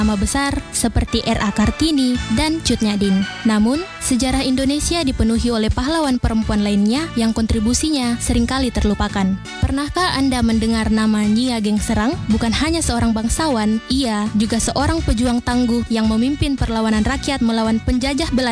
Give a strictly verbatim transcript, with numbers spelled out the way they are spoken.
nama besar seperti R A Kartini dan Cut Nyak Namun, sejarah Indonesia dipenuhi oleh pahlawan perempuan lainnya yang kontribusinya seringkali terlupakan. Pernahkah Anda mendengar nama Nyi Ageng Serang? Bukan hanya seorang bangsawan, ia juga seorang pejuang tangguh yang memimpin perlawanan rakyat melawan penjajah Belanda